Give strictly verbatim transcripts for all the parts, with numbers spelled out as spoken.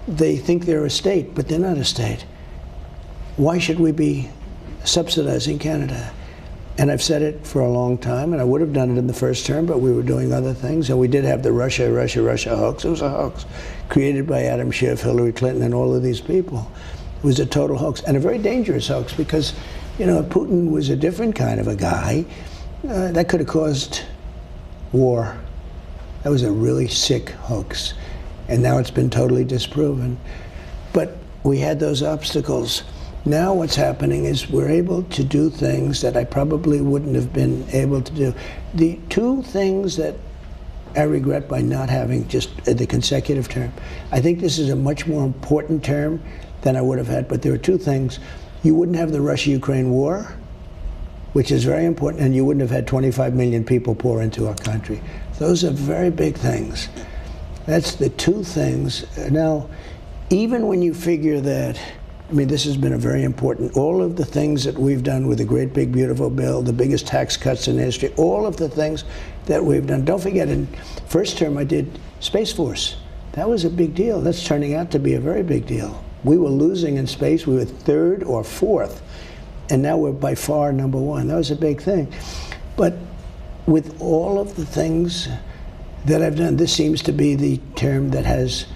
they think they're a state, but they're not a state. Why should we be subsidizing Canada? And I've said it for a long time, and I would have done it in the first term, but we were doing other things, and we did have the Russia, Russia, Russia hoax. It was a hoax created by Adam Schiff, Hillary Clinton, and all of these people. It was a total hoax, and a very dangerous hoax, because, you know, Putin was a different kind of a guy. Uh, that could have caused war. That was a really sick hoax, and now it's been totally disproven. But we had those obstacles. Now what's happening is we're able to do things that I probably wouldn't have been able to do. The two things that I regret by not having just the consecutive term, I think this is a much more important term than I would have had, but there are two things. You wouldn't have the Russia-Ukraine war, which is very important, and you wouldn't have had twenty-five million people pour into our country. Those are very big things. That's the two things. Now, even when you figure that, I mean, this has been a very important, all of the things that we've done with the great big beautiful bill, the biggest tax cuts in history, all of the things that we've done. Don't forget, in first term I did Space Force. That was a big deal. That's turning out to be a very big deal. We were losing in space. We were third or fourth, and now we're by far number one. That was a big thing. But with all of the things that I've done, this seems to be the term that has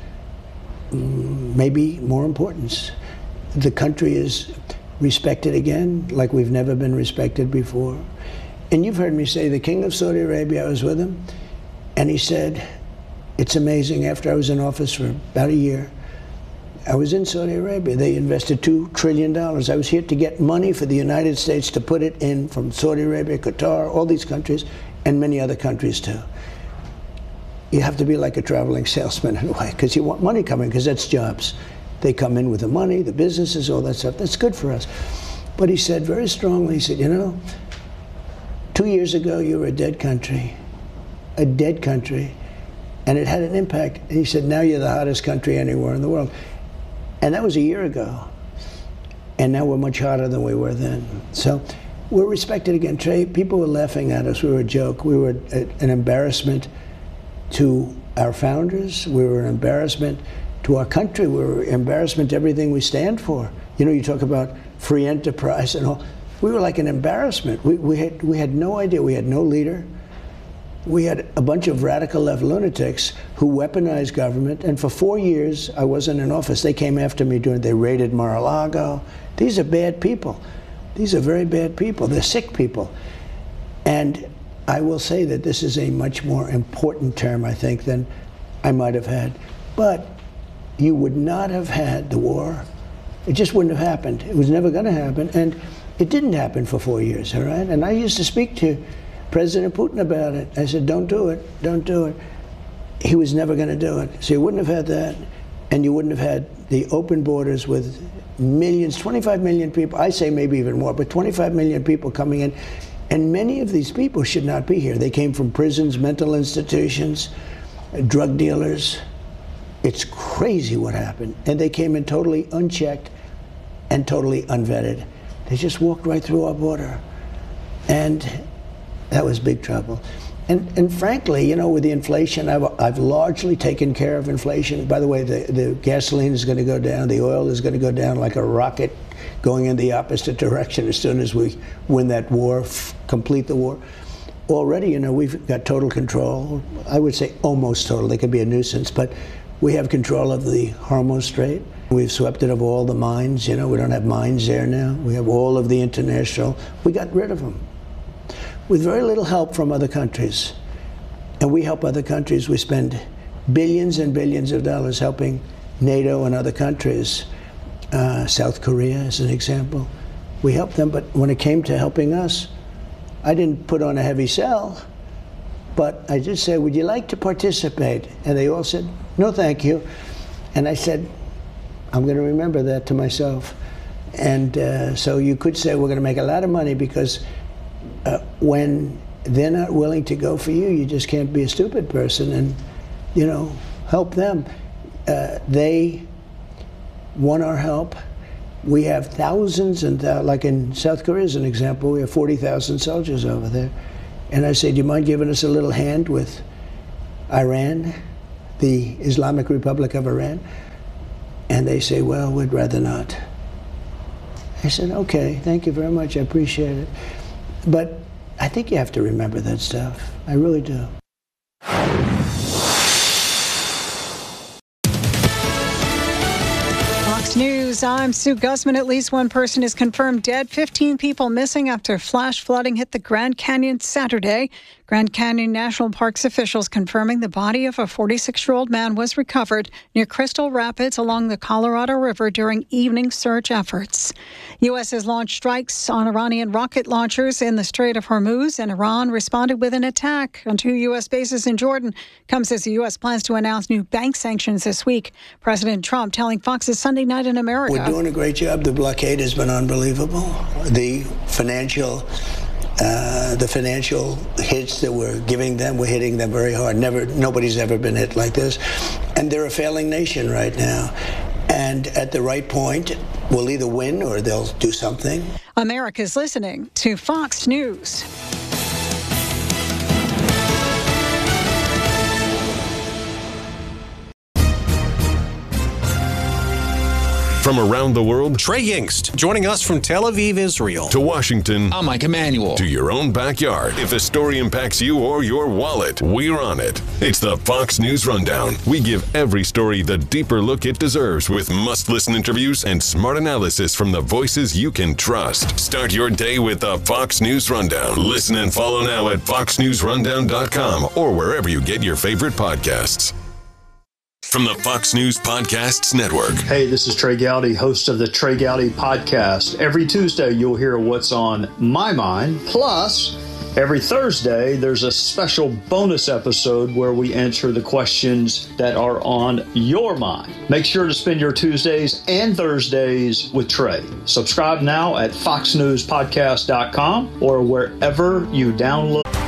mm, maybe more importance. The country is respected again, like we've never been respected before. And you've heard me say, the King of Saudi Arabia, I was with him, and he said, it's amazing, after I was in office for about a year, I was in Saudi Arabia. They invested two trillion dollars. I was here to get money for the United States to put it in from Saudi Arabia, Qatar, all these countries, and many other countries too. You have to be like a traveling salesman in a way, because you want money coming, because that's jobs. They come in with the money, the businesses, all that stuff. That's good for us. But he said very strongly, he said, you know, two years ago you were a dead country, a dead country, and it had an impact. And he said, now you're the hottest country anywhere in the world. And that was a year ago. And now we're much hotter than we were then. So we're respected again. Trey, people were laughing at us. We were a joke. We were a, an embarrassment to our founders. We were an embarrassment to our country. We were an embarrassment to everything we stand for. You know, you talk about free enterprise and all. We were like an embarrassment. We, we, had, we had no idea. We had no leader. We had a bunch of radical left lunatics who weaponized government, and for four years I wasn't in office. They came after me during, they raided Mar-a-Lago. These are bad people. These are very bad people. They're sick people. And I will say that this is a much more important term, I think, than I might have had. But you would not have had the war. It just wouldn't have happened. It was never going to happen, and it didn't happen for four years, all right? And I used to speak to President Putin about it. I said, don't do it, don't do it. He was never going to do it. So you wouldn't have had that, and you wouldn't have had the open borders with millions, twenty-five million people, I say maybe even more, but twenty-five million people coming in, and many of these people should not be here. They came from prisons, mental institutions, drug dealers. It's crazy what happened. And they came in totally unchecked and totally unvetted. They just walked right through our border. And that was big trouble. And, and frankly, you know, with the inflation, I've, I've largely taken care of inflation. By the way, the, the gasoline is going to go down. The oil is going to go down like a rocket, going in the opposite direction as soon as we win that war, f complete the war. Already, you know, we've got total control. I would say almost total. They could be a nuisance, but we have control of the Hormuz Strait. We've swept it of all the mines. You know, we don't have mines there now. We have all of the international. We got rid of them with very little help from other countries. And we help other countries. We spend billions and billions of dollars helping NATO and other countries. Uh, South Korea is an example. We help them, but when it came to helping us, I didn't put on a heavy sell, but I did say, would you like to participate? And they all said, no, thank you. And I said, I'm going to remember that to myself. And uh, so you could say we're going to make a lot of money, because uh, when they're not willing to go for you, you just can't be a stupid person and, you know, help them. Uh, they want our help. We have thousands and th like in South Korea as an example, we have forty thousand soldiers over there. And I say, do you mind giving us a little hand with Iran, the Islamic Republic of Iran? and they say, well, we'd rather not. I said, okay, thank you very much. I appreciate it. But I think you have to remember that stuff. I really do. Fox News, I'm Sue Guzman. At least one person is confirmed dead, fifteen people missing after flash flooding hit the Grand Canyon Saturday. Grand Canyon National Park's officials confirming the body of a forty-six-year-old man was recovered near Crystal Rapids along the Colorado River during evening search efforts. U S has launched strikes on Iranian rocket launchers in the Strait of Hormuz, and Iran responded with an attack on two U S bases in Jordan. Comes as the U S plans to announce new bank sanctions this week. President Trump telling Fox's Sunday Night in America. We're doing a great job. The blockade has been unbelievable. The financial... Uh, the financial hits that we're giving them, we're hitting them very hard. Never, nobody's ever been hit like this. And they're a failing nation right now. And at the right point, we'll either win or they'll do something. America's listening to Fox News. From around the world, Trey Yingst, joining us from Tel Aviv, Israel. To Washington, I'm Mike Emanuel. To your own backyard. If the story impacts you or your wallet, we're on it. It's the Fox News Rundown. We give every story the deeper look it deserves with must-listen interviews and smart analysis from the voices you can trust. Start your day with the Fox News Rundown. Listen and follow now at fox news rundown dot com or wherever you get your favorite podcasts. From the Fox News Podcasts Network. Hey, this is Trey Gowdy, host of the Trey Gowdy Podcast. Every Tuesday, you'll hear what's on my mind. Plus, every Thursday, there's a special bonus episode where we answer the questions that are on your mind. Make sure to spend your Tuesdays and Thursdays with Trey. Subscribe now at fox news podcast dot com or wherever you download.